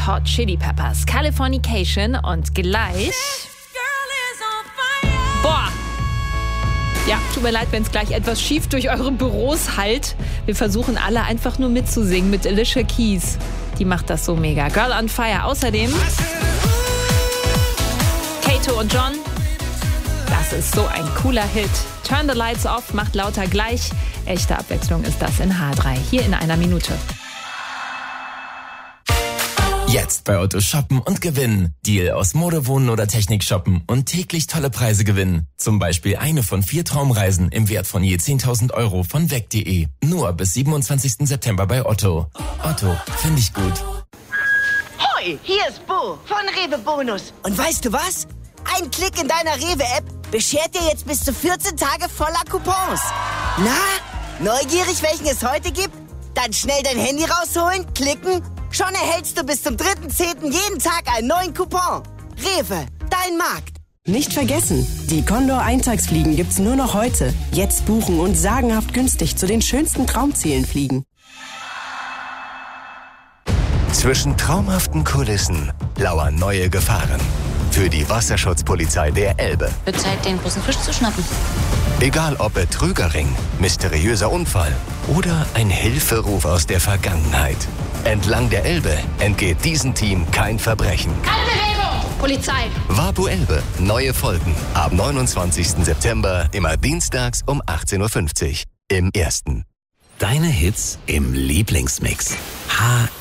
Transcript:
Red Hot Chili Peppers, Californication und gleich... Boah! Ja, tut mir leid, wenn es gleich etwas schief durch eure Büros hallt. Wir versuchen alle einfach nur mitzusingen mit Alicia Keys. Die macht das so mega. Girl on Fire. Außerdem Kato und John. Das ist so ein cooler Hit. Turn the Lights Off, macht lauter gleich. Echte Abwechslung ist das in H3. Hier in einer Minute. Jetzt bei Otto shoppen und gewinnen. Deal aus Mode, Wohnen oder Technik shoppen und täglich tolle Preise gewinnen. Zum Beispiel eine von 4 Traumreisen im Wert von je 10.000 Euro von weg.de. Nur bis 27. September bei Otto. Otto, finde ich gut. Hoi, hier ist Bo von Rewe Bonus. Und weißt du was? Ein Klick in deiner Rewe-App beschert dir jetzt bis zu 14 Tage voller Coupons. Na, neugierig, welchen es heute gibt? Dann schnell dein Handy rausholen, klicken. Schon erhältst du bis zum 3.10. jeden Tag einen neuen Coupon. Rewe, dein Markt. Nicht vergessen, die Condor Eintagsfliegen gibt's nur noch heute. Jetzt buchen und sagenhaft günstig zu den schönsten Traumzielen fliegen. Zwischen traumhaften Kulissen lauern neue Gefahren. Für die Wasserschutzpolizei der Elbe. Wird Zeit, den großen Fisch zu schnappen. Egal ob Betrügerring, mysteriöser Unfall oder ein Hilferuf aus der Vergangenheit. Entlang der Elbe entgeht diesem Team kein Verbrechen. Keine Bewegung! Polizei! Wapu Elbe, neue Folgen. Ab 29. September, immer dienstags um 18.50 Uhr. Im Ersten. Deine Hits im Lieblingsmix.